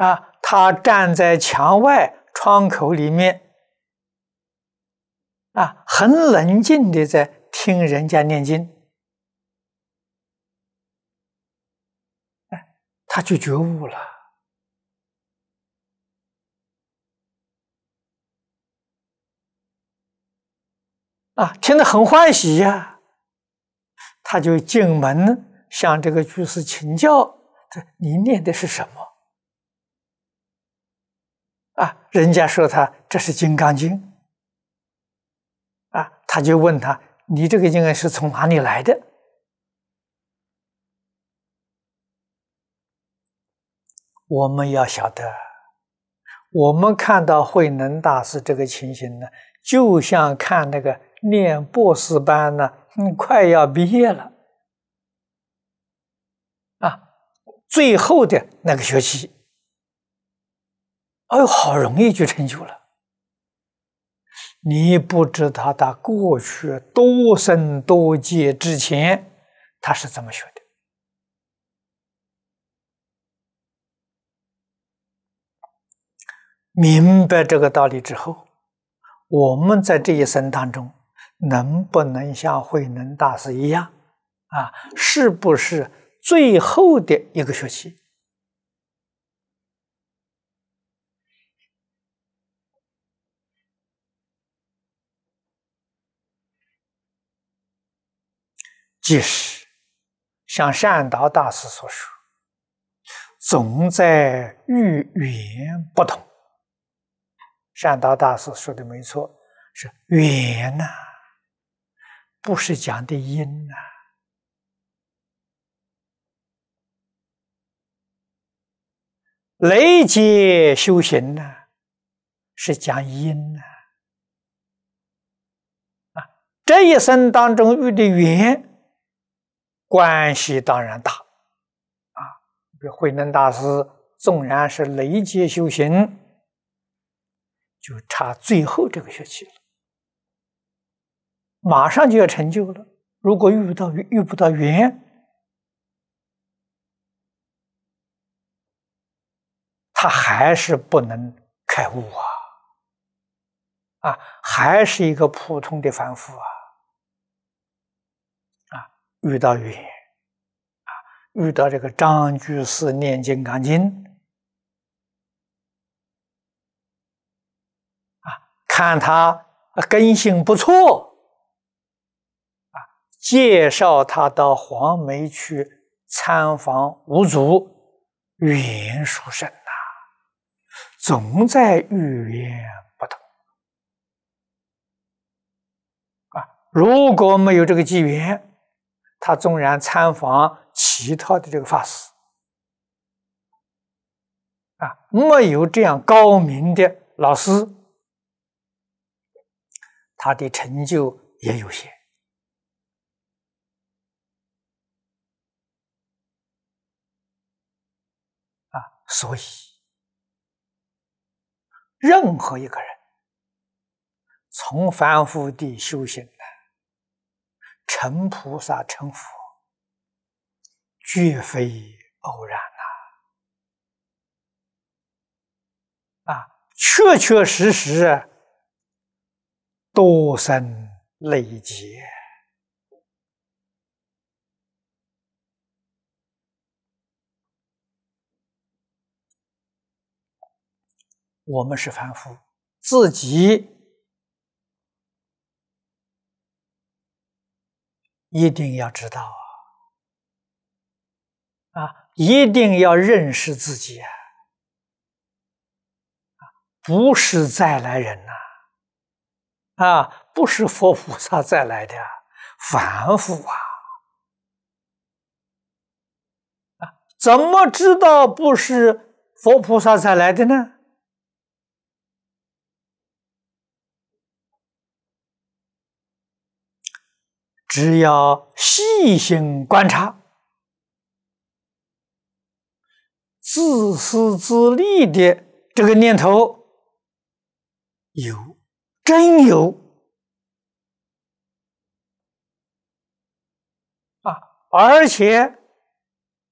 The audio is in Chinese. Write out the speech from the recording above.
他站在墙外窗口里面，很冷静的在听人家念经，他就觉悟了。听得很欢喜呀，他就进门向这个居士请教：你念的是什么？人家说他这是《金刚经》，他就问他：你这个经是从哪里来的？我们要晓得，我们看到慧能大师这个情形呢，就像看那个念博士班呢，快要毕业了最后的那个学期，哎呦，好容易就成就了。你不知道他过去多生多劫之前他是怎么学的。明白这个道理之后，我们在这一生当中能不能像慧能大师一样是不是最后的一个学期即使像善导大师所说，总在遇缘不同。善导大师说的没错，是缘不是讲的因累劫修行是讲因这一生当中遇的缘关系当然大比如慧能大师纵然是累劫修行，就差最后这个学期了，马上就要成就了。如果遇不到缘，他还是不能开悟还是一个普通的凡夫遇到缘遇到这个张居士念《金刚经》看他根性不错介绍他到黄梅去参访五祖，缘殊胜总在遇缘不同如果没有这个机缘，他纵然参访其他的这个法师没有这样高明的老师，他的成就也有限所以任何一个人从凡夫地修行成菩萨成佛，绝非偶然确确实实多生累劫。我们是凡夫，自己一定要知道一定要认识自己不是再来人不是佛菩萨再来的凡夫怎么知道不是佛菩萨再来的呢？只要细心观察，自私自利的这个念头有，真有而且